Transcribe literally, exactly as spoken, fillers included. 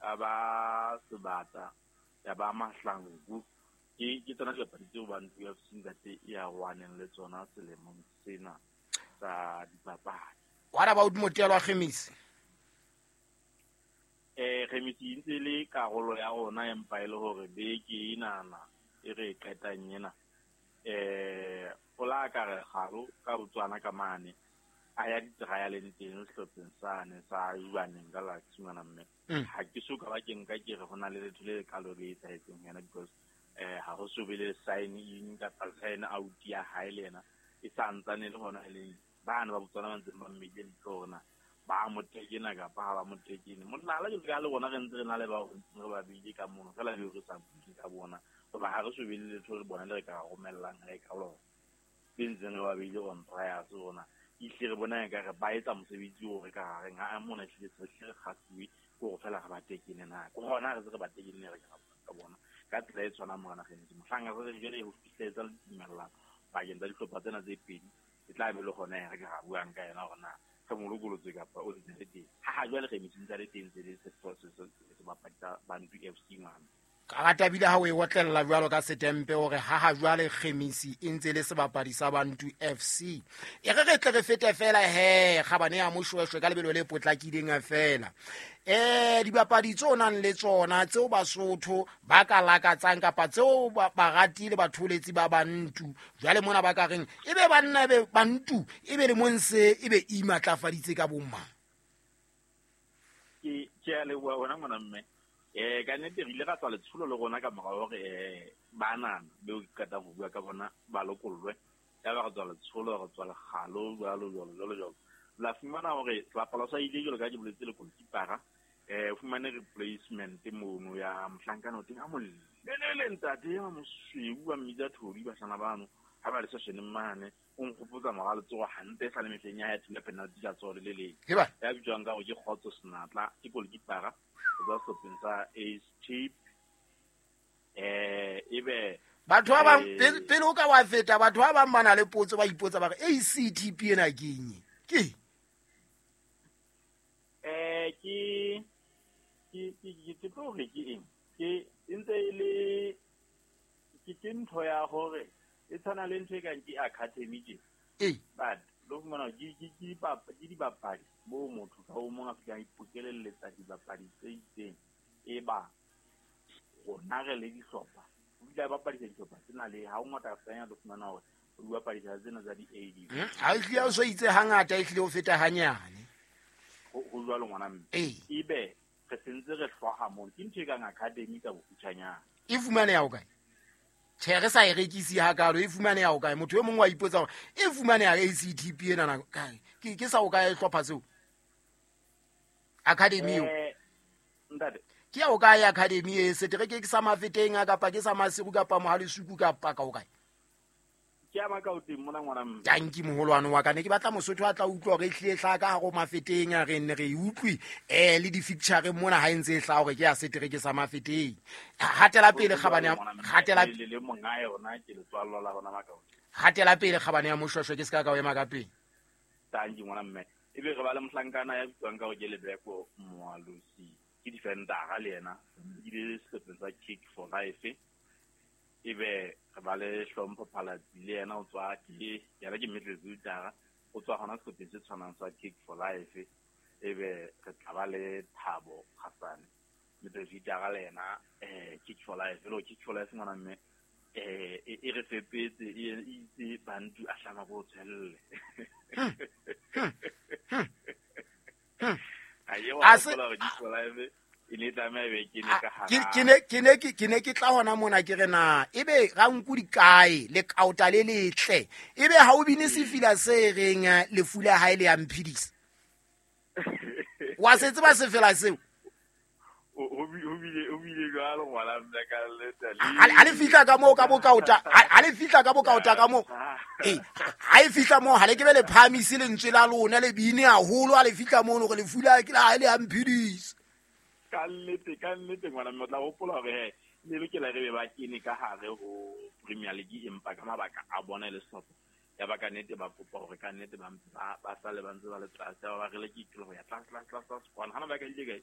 a ba sebata ya ba mahlangu ke ke tsona dipapadi tseo bantu ya singate ya waneng le tsona selemong sena sa dipapadi. What about Motelo Khemisi? Eh Khemisi ntse le karolo ya rona empa ile hore beke inana e re qetang yena eh ola ka re galo ka botswana ka mane a ya ditrial le teng hlopheng sane sa uaneng ka la tshwana mme ha ke so ka ba ke nka ke re hona le letho le kalo le etsahetseng yana because eh ha ho so be le sign in ka sign out ya ha ile yena e santsane le hona le bana ba botswana ba ntse ba mmile tsona ba motekena ka ba ba motekene monna la ke ga le bona re ntse re na le ba re ba bile ka mono fela le re sa bile ka bona ba ha re so be le letho le bona le ka romellang re ka lo bintse re ba bile on trial tsona ile re bona ka re ba etsa mosebetsi o re ka re nga mona hle se hle khatwi go fela ga ba tekene na go hona re se ba tekene re ka bona ka tle tsona mona ge ntse mohlanga re jele ho fitletsa le dimela ba ke nda dihlopha tsena tse pedi e tla be le gona re ga buang ka yena gona ka molokolo tse ka pa o di tse ha ha jwa le ge mitsinza le teng tse le se process se ba patsa bantu F C ngwana ka rata bile ha o e otlella jwalo ka setempe hore ha ha jwale Khemisi e ntse le sebapadi sa Bantu F C e re re tle re fete fela he khabane ya moshweshwe ka lebelo le potlakileng a fela eh dibapadi tsona le tsona tseo Basotho ba ka lakatsang kapa tseo ba ratile batholetsi ba Bantu jwale mona ba ka reng ebe banna be Bantu ebe le monse ebe imatlafaditse ka bomma ke ke le wa ona mona mme eh ka nete rile ga tswa letsholo le gona ka morago gore eh bana be o kata go bua ka bona ba lokolwe ya ba go tswa letsholo go tswa le galo ba lo lo lo lo la fumana gore ba palosa ile jalo ka di boletse le goalkeeper eh fumane replacement mono ya mhlankano teng a molle le le ntate ya mosweu ba mmida thori ba sana bano ha ba le session mane o nkgopotsa mogale tsogo hante sa le metleng ya ya penalty ya tsole le le ya bitswang ka go ke Khotso Snatla ke goalkeeper ba so pensa is cheap eh ebe batho ba bang pele o ka wa feta batho ba bang bana le potso ba ipotsa ba re A C T P ena kenye ke eh ke ke ke ke tlo re ke eng ke ntse le ke ke ntho ya gore e tsana le ntse ka ke academy ke eh but lo mona ke ke ke papa ke di bapadi mo motho ka o mong a fika ipokelletsa di bapadi tse itseng e ba go nare le dihlopha o dila bapadi tse dihlopha tsena le ha o ngata tsanya lo fumana hore o bapadi tsa tsena tsa di A D ha ile o so itse hangata e hlile o feta hanyane go jwa lo ngwana mme ebe re sentse re hlwa mo ke ntse ka academy ka bokutshanyana e fumane ya o kae tshega re sa e rekisi ha kalo e fumane ya o kae motho e mongwe wa ipotsa gore e fumane ya A C T P ena na kae ke ke sa o kae hlopha seo academy yo ndade ke ya o kae academy e se tere ke sa mafeteng a kapa ke sa masiru kapa mohale suku kapa ka o kae ke a maka o teng mona ngwana mme tanki moholwane wa ka ne ke batla Mosotho a tla utlwa gore e hlile hla ka go mafeteng a re nne re utlwi eh le di fixture mona ha entse hla gore ke ya setere ke sa mafeteng hatela pele khabane hatela le monga yona ke le tswallo la bona maka hatela pele khabane ya moshweshwe ke ska ka o ema ka pele tanki ngwana mme ebe re ba le mohlankana ya bitswang ka go ke lebeko moalosi ke defender ga le yena ke le step tsa kick for life ebe re ba le hlompho Phalatsi le yena o tswa ke yana ke midfielder o tswa hona se se tshwanang sa kick for life ebe re tla ba le Thabo Hassan midfielder ga le yena eh kick for life lo kick for life ngwana mme eh e re fepetse e itse Bantu a hlama go tselle ayo wa tlola go kick for life ile tama be ke ne ka ha ke ne ke ne ke ne ke tla hona mona ke re na ebe ga nku di kae le kauta le letle ebe ha o bine se fila se reng le fula ha ile ya mphidisa wa se tseba se fela seo o bi o bi o bi le ga lo ngwana mme ka le tali a le fitla ka mo ka bo kauta a le fitla ka bo kauta ka mo eh ha e fitla mo ha le ke be le phamise le ntswe la lona le bine a holo a le fitla mo no go le fula ke la ile ya mphidisa ka nnete ka nnete ngwana mme tla gopola gore le le ke la re be ba kene ka hare go Premier League empa ka mabaka a bona le stop ya ba ka nnete ba kopa gore ka nnete ba ba sa le bantse ba le tlase ba re le ke tlilo ya tla tla tla tla hana ba ka ile